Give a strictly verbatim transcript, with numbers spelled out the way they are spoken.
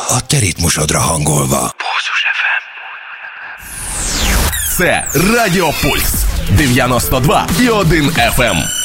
a te ritmusodra hangolva. Pulzus еф ем. Це Радіо Пульс дев'яносто два і один еф ем.